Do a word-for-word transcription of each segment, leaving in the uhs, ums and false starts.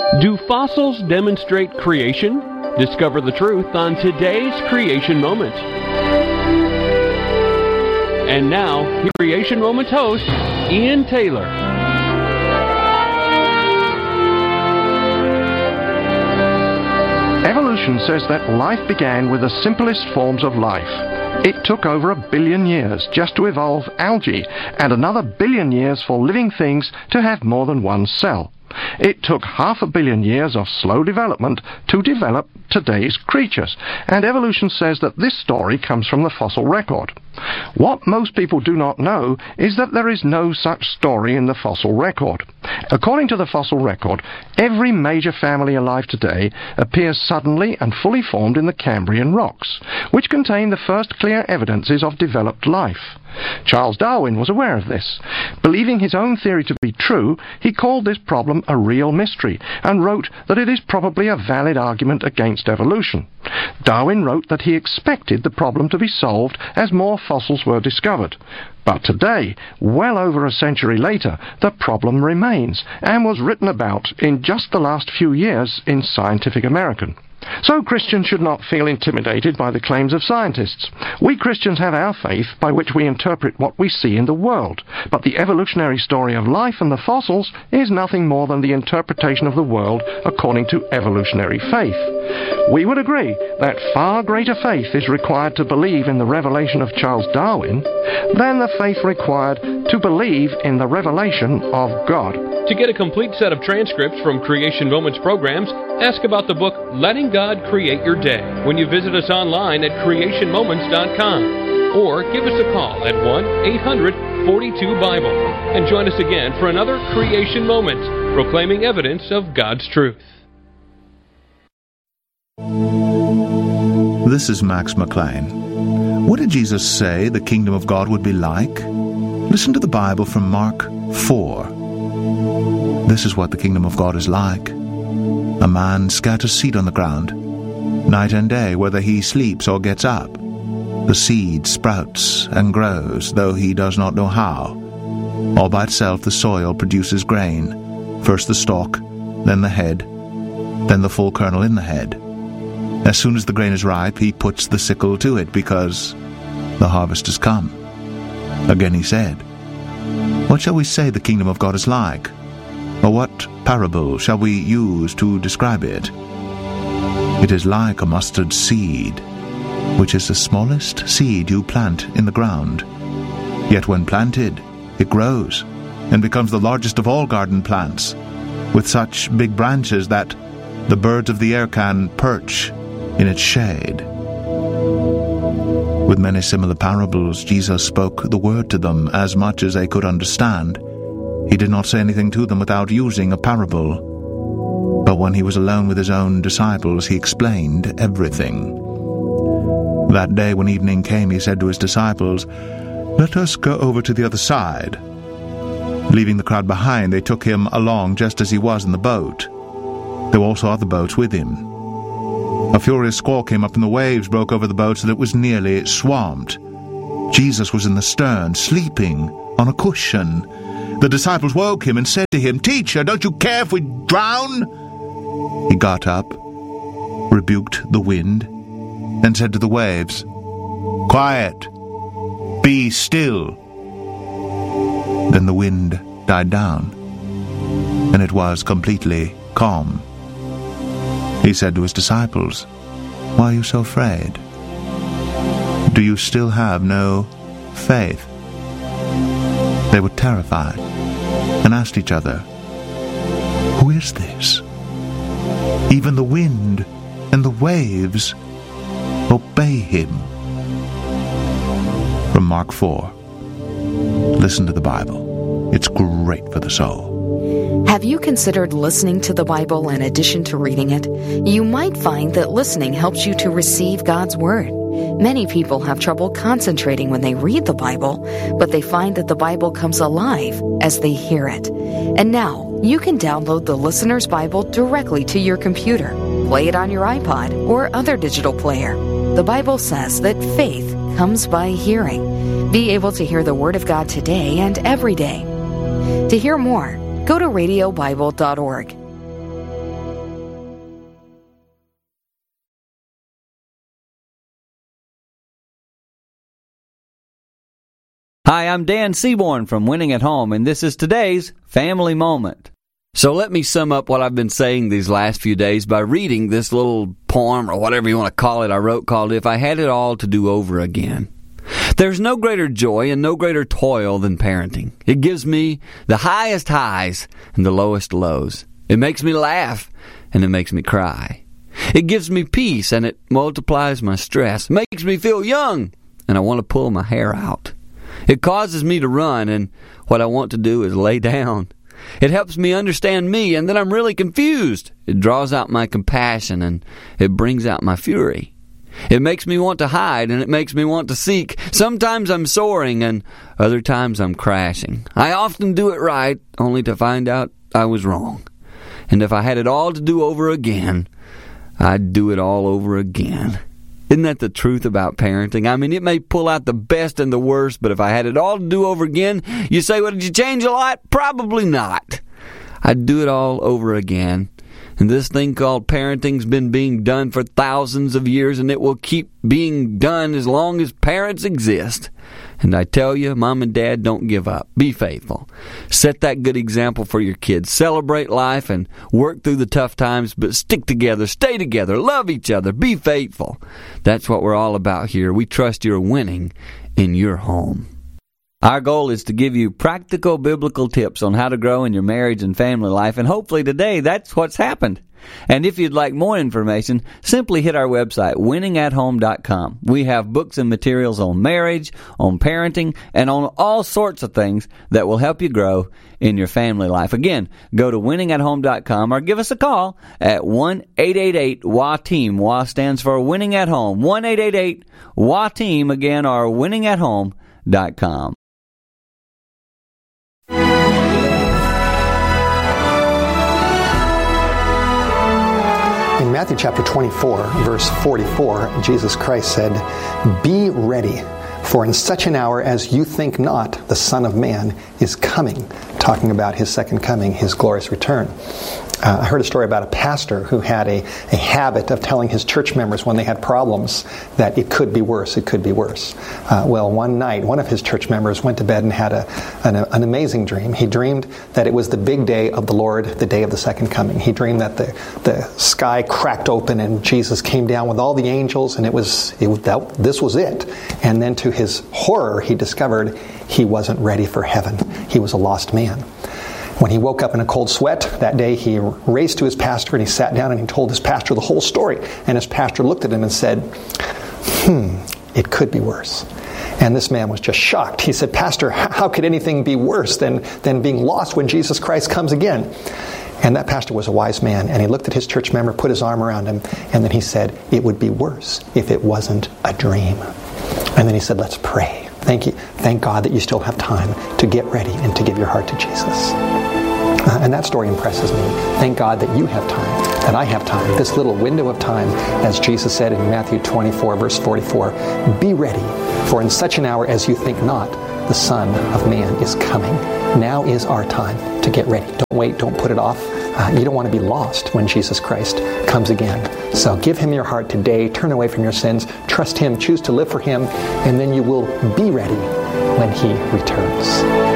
Do fossils demonstrate creation? Discover the truth on today's Creation Moment. And now, Creation Moment host, Ian Taylor. Evolution says that life began with the simplest forms of life. It took over a billion years just to evolve algae, and another billion years for living things to have more than one cell. It took half a billion years of slow development to develop today's creatures, and evolution says that this story comes from the fossil record. What most people do not know is that there is no such story in the fossil record. According to the fossil record, every major family alive today appears suddenly and fully formed in the Cambrian rocks, which contain the first clear evidences of developed life. Charles Darwin was aware of this. Believing his own theory to be true, he called this problem a real mystery, and wrote that it is probably a valid argument against evolution. Darwin wrote that he expected the problem to be solved as more fossils were discovered. But today, well over a century later, the problem remains, and was written about in just the last few years in Scientific American. So Christians should not feel intimidated by the claims of scientists. We Christians have our faith by which we interpret what we see in the world, but the evolutionary story of life and the fossils is nothing more than the interpretation of the world according to evolutionary faith. We would agree that far greater faith is required to believe in the revelation of Charles Darwin than the faith required to believe in the revelation of God. To get a complete set of transcripts from Creation Moments programs, ask about the book Letting God Create Your Day when you visit us online at creation moments dot com, or give us a call at one eight hundred forty-two Bible, and join us again for another Creation Moment, proclaiming evidence of God's truth. This is Max McLean. What did Jesus say the kingdom of God would be like? Listen to the Bible from Mark four. This is what the kingdom of God is like. A man scatters seed on the ground. Night and day, whether he sleeps or gets up, the seed sprouts and grows, though he does not know how. All by itself the soil produces grain, first the stalk, then the head, then the full kernel in the head. As soon as the grain is ripe, he puts the sickle to it, because the harvest has come. Again he said, What shall we say the kingdom of God is like? Or what parable shall we use to describe it? It is like a mustard seed, which is the smallest seed you plant in the ground. Yet when planted, it grows, and becomes the largest of all garden plants, with such big branches that the birds of the air can perch in its shade. With many similar parables, Jesus spoke the word to them as much as they could understand. He did not say anything to them without using a parable. But when he was alone with his own disciples, he explained everything. That day when evening came, he said to his disciples, Let us go over to the other side. Leaving the crowd behind, they took him along just as he was in the boat. There were also other boats with him. A furious squall came up, and the waves broke over the boat so that it was nearly swamped. Jesus was in the stern, sleeping on a cushion. The disciples woke him and said to him, Teacher, don't you care if we drown? He got up, rebuked the wind, and said to the waves, Quiet, be still. Then the wind died down, and it was completely calm. He said to his disciples, Why are you so afraid? Do you still have no faith? They were terrified and asked each other, Who is this? Even the wind and the waves obey him. From Mark four. Listen to the Bible. It's great for the soul. Have you considered listening to the Bible in addition to reading it? You might find that listening helps you to receive God's Word. Many people have trouble concentrating when they read the Bible, but they find that the Bible comes alive as they hear it. And now, you can download the Listener's Bible directly to your computer, play it on your iPod or other digital player. The Bible says that faith comes by hearing. Be able to hear the Word of God today and every day. To hear more, go to radio bible dot org. Hi, I'm Dan Seaborn from Winning at Home, and this is today's Family Moment. So let me sum up what I've been saying these last few days by reading this little poem, or whatever you want to call it, I wrote called If I Had It All to Do Over Again. There's no greater joy and no greater toil than parenting. It gives me the highest highs and the lowest lows. It makes me laugh and it makes me cry. It gives me peace and it multiplies my stress. It makes me feel young and I want to pull my hair out. It causes me to run, and what I want to do is lay down. It helps me understand me, and then I'm really confused. It draws out my compassion, and it brings out my fury. It makes me want to hide, and it makes me want to seek. Sometimes I'm soaring, and other times I'm crashing. I often do it right, only to find out I was wrong. And if I had it all to do over again, I'd do it all over again. Isn't that the truth about parenting? I mean, it may pull out the best and the worst, but if I had it all to do over again, you say, well, did you change a lot? Probably not. I'd do it all over again. And this thing called parenting's been being done for thousands of years, and it will keep being done as long as parents exist. And I tell you, Mom and Dad, don't give up. Be faithful. Set that good example for your kids. Celebrate life and work through the tough times, but stick together, stay together, love each other, be faithful. That's what we're all about here. We trust you're winning in your home. Our goal is to give you practical biblical tips on how to grow in your marriage and family life, and hopefully today that's what's happened. And if you'd like more information, simply hit our website, winning at home dot com. We have books and materials on marriage, on parenting, and on all sorts of things that will help you grow in your family life. Again, go to winning at home dot com or give us a call at one eight eight eight W A team. W A stands for Winning at Home. one eight eight eight W A team, again, or winning at home dot com. In Matthew chapter twenty-four, verse forty-four, Jesus Christ said, "Be ready, for in such an hour as you think not, the Son of Man is coming," talking about his second coming, his glorious return. Uh, I heard a story about a pastor who had a, a habit of telling his church members when they had problems that it could be worse, it could be worse. Uh, well, one night, one of his church members went to bed and had a, an, an amazing dream. He dreamed that it was the big day of the Lord, the day of the second coming. He dreamed that the, the sky cracked open and Jesus came down with all the angels, and it was it, that, this was it. And then to his horror, he discovered he wasn't ready for heaven. He was a lost man. When he woke up in a cold sweat that day, he raced to his pastor and he sat down and he told his pastor the whole story. And his pastor looked at him and said, hmm, it could be worse. And this man was just shocked. He said, "Pastor, how could anything be worse than, than being lost when Jesus Christ comes again?" And that pastor was a wise man. And he looked at his church member, put his arm around him, and then he said, "It would be worse if it wasn't a dream." And then he said, "Let's pray. Thank you. Thank God that you still have time to get ready and to give your heart to Jesus." Uh, and that story impresses me. Thank God that you have time, that I have time, this little window of time, as Jesus said in Matthew twenty-four, verse forty-four, "Be ready, for in such an hour as you think not, the Son of Man is coming." Now is our time to get ready. Don't wait, don't put it off. Uh, you don't want to be lost when Jesus Christ comes again. So give Him your heart today, turn away from your sins, trust Him, choose to live for Him, and then you will be ready when He returns.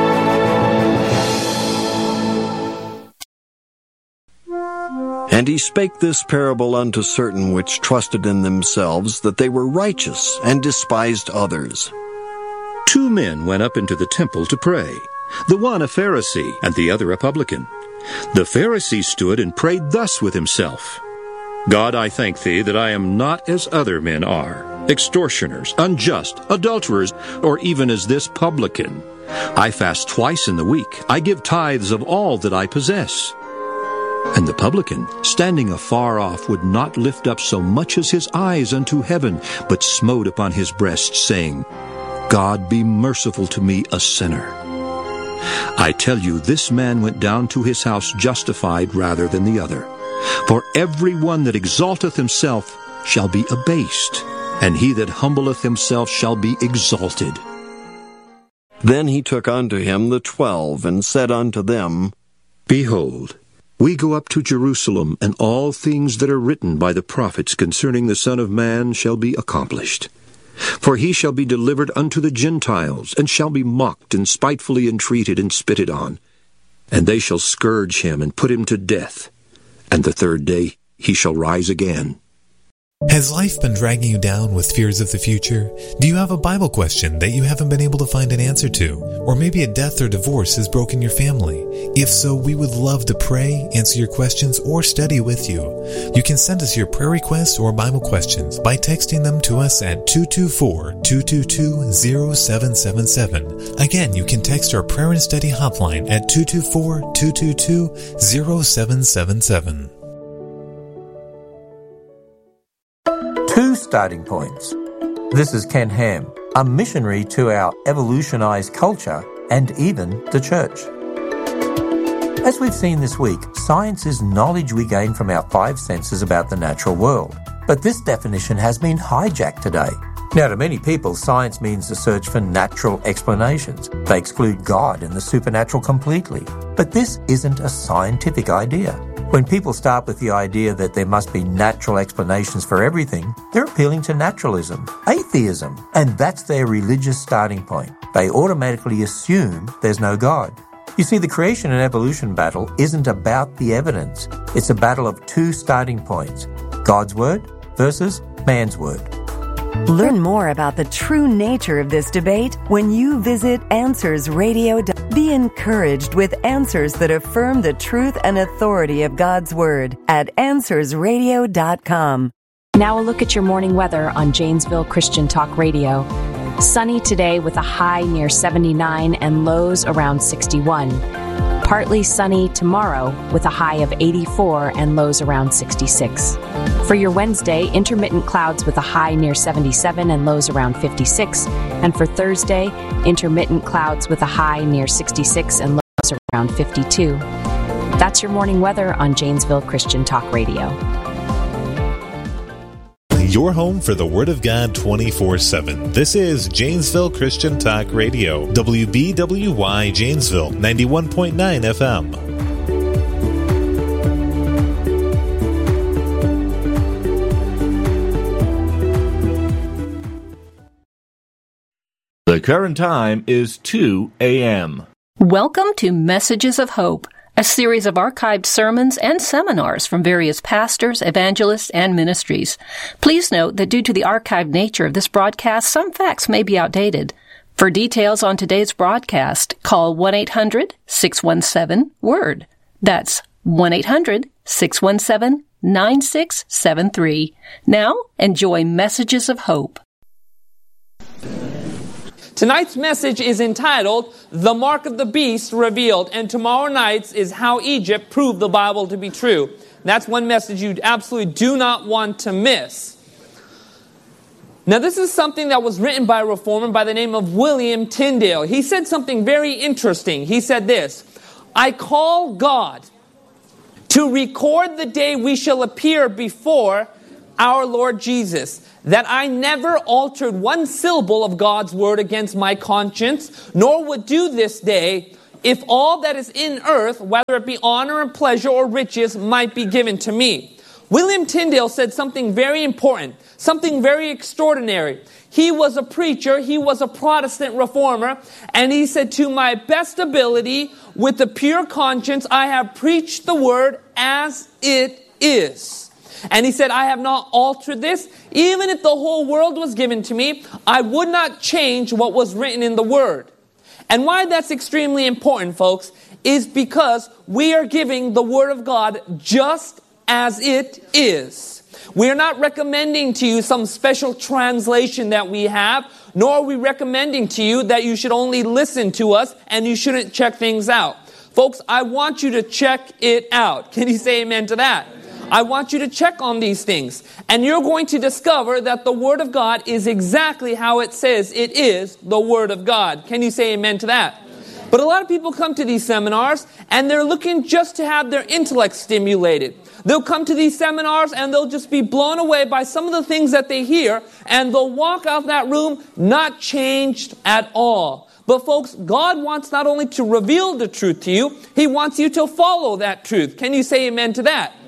And he spake this parable unto certain which trusted in themselves that they were righteous, and despised others. Two men went up into the temple to pray, the one a Pharisee, and the other a publican. The Pharisee stood and prayed thus with himself, God, I thank thee that I am not as other men are, extortioners, unjust, adulterers, or even as this publican. I fast twice in the week. I give tithes of all that I possess. And the publican, standing afar off, would not lift up so much as his eyes unto heaven, but smote upon his breast, saying, God, be merciful to me, a sinner. I tell you, this man went down to his house justified rather than the other. For every one that exalteth himself shall be abased, and he that humbleth himself shall be exalted. Then he took unto him the twelve, and said unto them, Behold, we go up to Jerusalem, and all things that are written by the prophets concerning the Son of Man shall be accomplished. For he shall be delivered unto the Gentiles, and shall be mocked, and spitefully entreated, and spitted on. And they shall scourge him, and put him to death. And the third day he shall rise again. Has life been dragging you down with fears of the future? Do you have a Bible question that you haven't been able to find an answer to? Or maybe a death or divorce has broken your family? If so, we would love to pray, answer your questions, or study with you. You can send us your prayer requests or Bible questions by texting them to us at two two four, two two two, zero seven seven seven. Again, you can text our prayer and study hotline at two two four, two two two, zero seven seven seven. Two starting points. This is Ken Ham, a missionary to our evolutionized culture and even the church. As we've seen this week, science is knowledge we gain from our five senses about the natural world. But this definition has been hijacked today. Now, to many people, science means the search for natural explanations. They exclude God and the supernatural completely. But this isn't a scientific idea. When people start with the idea that there must be natural explanations for everything, they're appealing to naturalism, atheism, and that's their religious starting point. They automatically assume there's no God. You see, the creation and evolution battle isn't about the evidence. It's a battle of two starting points, God's Word versus man's Word. Learn more about the true nature of this debate when you visit Answers Radio. Be encouraged with answers that affirm the truth and authority of God's Word at answers radio dot com. Now a look at your morning weather on Janesville Christian Talk Radio. Sunny today with a high near seventy-nine and lows around sixty-one. Partly sunny tomorrow with a high of eighty-four and lows around sixty-six. For your Wednesday, intermittent clouds with a high near seventy-seven and lows around fifty-six. And for Thursday, intermittent clouds with a high near sixty-six and lows around fifty-two. That's your morning weather on Janesville Christian Talk Radio. Your home for the Word of God twenty-four seven. This is Janesville Christian Talk Radio, W B W Y Janesville, ninety-one point nine F M. The current time is two a.m. Welcome to Messages of Hope, a series of archived sermons and seminars from various pastors, evangelists, and ministries. Please note that due to the archived nature of this broadcast, some facts may be outdated. For details on today's broadcast, call one eight hundred, six one seven, WORD. That's one eight hundred, six one seven, nine six seven three. Now, enjoy Messages of Hope. Tonight's message is entitled, The Mark of the Beast Revealed, and tomorrow night's is How Egypt Proved the Bible to be True. That's one message you absolutely do not want to miss. Now, this is something that was written by a reformer by the name of William Tyndale. He said something very interesting. He said this, I call God to record the day we shall appear before our Lord Jesus, that I never altered one syllable of God's word against my conscience, nor would do this day, if all that is in earth, whether it be honor and pleasure or riches, might be given to me. William Tyndale said something very important, something very extraordinary. He was a preacher, he was a Protestant reformer, and he said, to my best ability, with a pure conscience, I have preached the word as it is. And he said, I have not altered this. Even if the whole world was given to me, I would not change what was written in the Word. And why that's extremely important, folks, is because we are giving the Word of God just as it is. We are not recommending to you some special translation that we have, nor are we recommending to you that you should only listen to us and you shouldn't check things out. Folks, I want you to check it out. Can you say amen to that? I want you to check on these things. And you're going to discover that the Word of God is exactly how it says it is the Word of God. Can you say amen to that? But a lot of people come to these seminars and they're looking just to have their intellect stimulated. They'll come to these seminars and they'll just be blown away by some of the things that they hear, and they'll walk out of that room not changed at all. But folks, God wants not only to reveal the truth to you, He wants you to follow that truth. Can you say amen to that?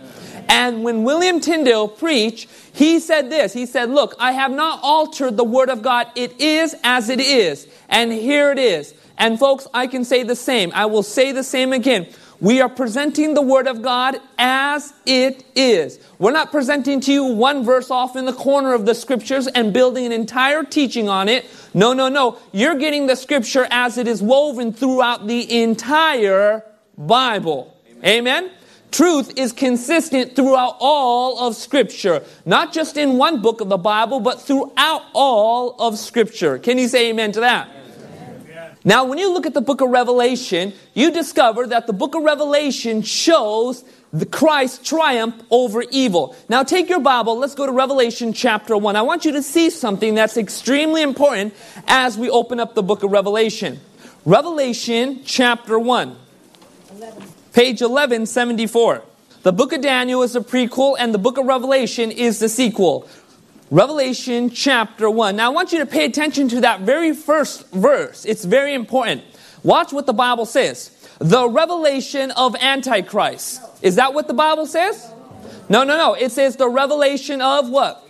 And when William Tyndale preached, he said this. He said, look, I have not altered the Word of God. It is as it is. And here it is. And folks, I can say the same. I will say the same again. We are presenting the Word of God as it is. We're not presenting to you one verse off in the corner of the Scriptures and building an entire teaching on it. No, no, no. You're getting the Scripture as it is woven throughout the entire Bible. Amen? Amen? Truth is consistent throughout all of Scripture. Not just in one book of the Bible, but throughout all of Scripture. Can you say amen to that? Now, when you look at the book of Revelation, you discover that the book of Revelation shows the Christ's triumph over evil. Now, take your Bible. Let's go to Revelation chapter one. I want you to see something that's extremely important as we open up the book of Revelation. Revelation chapter one. Page eleven seventy-four. The book of Daniel is the prequel and the book of Revelation is the sequel. Revelation chapter one. Now I want you to pay attention to that very first verse. It's very important. Watch what the Bible says. The revelation of Antichrist. Is that what the Bible says? No, no, no. It says the revelation of what?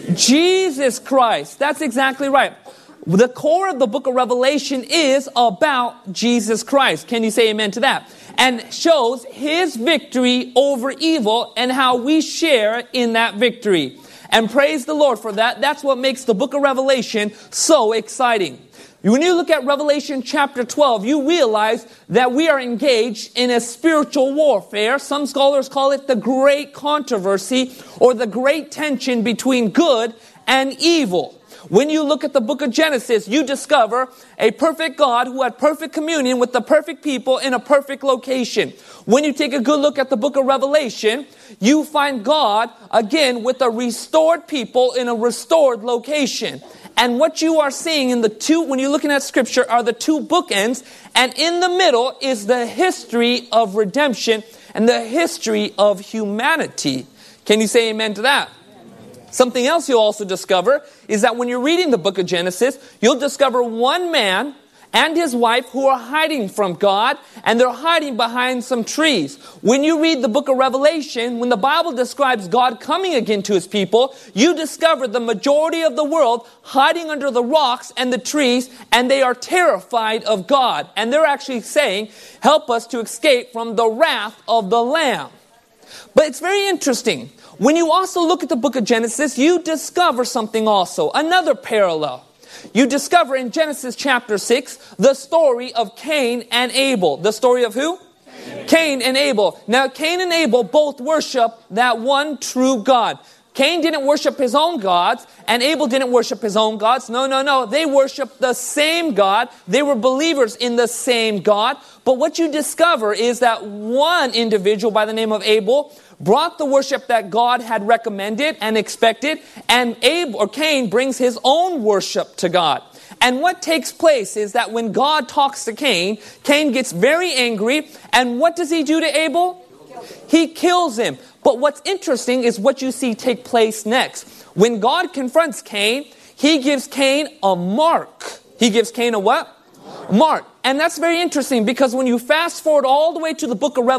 Jesus Christ. That's exactly right. The core of the book of Revelation is about Jesus Christ. Can you say amen to that? And shows His victory over evil and how we share in that victory. And praise the Lord for that. That's what makes the book of Revelation so exciting. When you look at Revelation chapter twelve, you realize that we are engaged in a spiritual warfare. Some scholars call it the great controversy or the great tension between good and evil. When you look at the book of Genesis, you discover a perfect God who had perfect communion with the perfect people in a perfect location. When you take a good look at the book of Revelation, you find God, again, with a restored people in a restored location. And what you are seeing in the two, when you're looking at Scripture, are the two bookends. And in the middle is the history of redemption and the history of humanity. Can you say amen to that? Something else you'll also discover is that when you're reading the book of Genesis, you'll discover one man and his wife who are hiding from God, and they're hiding behind some trees. When you read the book of Revelation, when the Bible describes God coming again to His people, you discover the majority of the world hiding under the rocks and the trees, and they are terrified of God. And they're actually saying, help us to escape from the wrath of the Lamb. But it's very interesting. When you also look at the book of Genesis, you discover something also, another parallel. You discover in Genesis chapter six, the story of Cain and Abel. The story of who? Cain. Cain and Abel. Now, Cain and Abel both worship that one true God. Cain didn't worship his own gods, and Abel didn't worship his own gods. No, no, no. They worshiped the same God. They were believers in the same God. But what you discover is that one individual by the name of Abel brought the worship that God had recommended and expected, and Abel or Cain brings his own worship to God. And what takes place is that when God talks to Cain, Cain gets very angry, and what does he do to Abel? He kills him. But what's interesting is what you see take place next. When God confronts Cain, He gives Cain a mark. He gives Cain a what? Mark. And that's very interesting because when you fast forward all the way to the book of Revelation,